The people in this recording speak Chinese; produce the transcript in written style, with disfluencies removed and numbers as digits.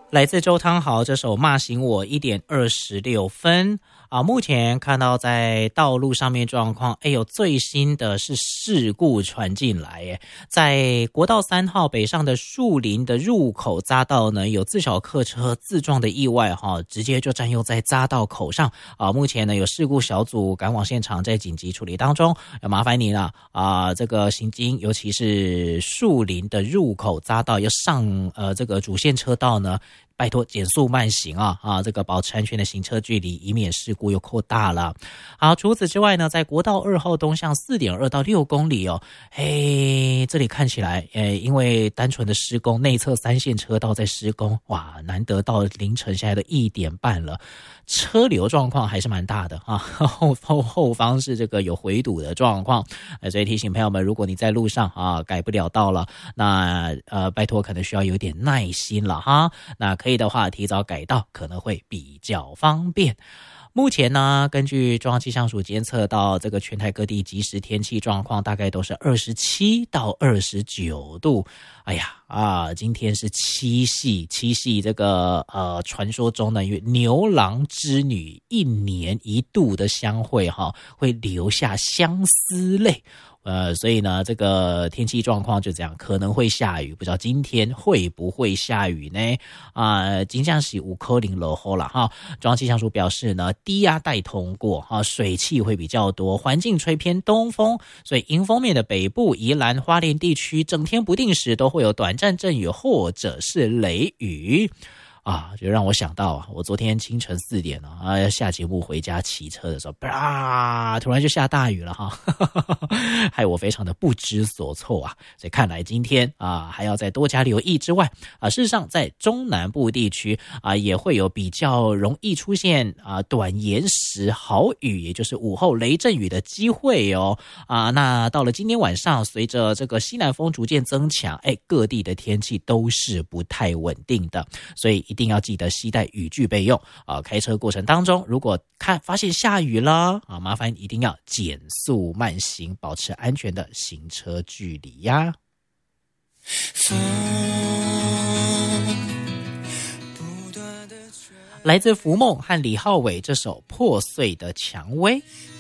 来自周汤豪这首《骂醒我》1:26目前看到在道路上面状况，有最新的是事故传进来，在国道3号北上的树林的入口匝道呢，有自小客车自撞的意外直接就占用在匝道口上目前呢有事故小组赶往现场，在紧急处理当中，要麻烦你了这个行经尤其是树林的入口匝道要上这个主线车道呢，拜托减速慢行这个保持安全的行车距离，以免事故又扩大了。好，除此之外呢，在国道2号东向 4.2 到6公里这里看起来因为单纯的施工，内侧3线车道在施工，哇，难得到凌晨现在的1点半了，车流状况还是蛮大的后方是这个有回堵的状况，所以提醒朋友们，如果你在路上改不了道了，那拜托可能需要有点耐心了那可以的话提早改道可能会比较方便。目前呢，根据中央气象署监测到这个全台各地即时天气状况，大概都是27到29度。今天是七夕这个传说中呢，牛郎织女1年1度的相会会留下相思泪。所以呢，这个天气状况就这样，可能会下雨，不知道今天会不会下雨呢？真的是有可能落雨啦中央气象署表示呢，低压带通过水汽会比较多，环境吹偏东风，所以迎风面的北部、宜兰、花莲地区整天不定时都会有短暂阵雨或者是雷雨。就让我想到我昨天清晨4点要下节目回家骑车的时候，突然就下大雨了害我非常的不知所措所以看来今天还要再多加留意之外事实上在中南部地区也会有比较容易出现短延时豪雨，也就是午后雷阵雨的机会那到了今天晚上，随着这个西南风逐渐增强，各地的天气都是不太稳定的，所以一定要记得携带雨具备用开车过程当中，如果发现下雨了麻烦一定要减速慢行，保持安全的行车距离呀。来自福梦和李浩伟这首破碎的蔷薇。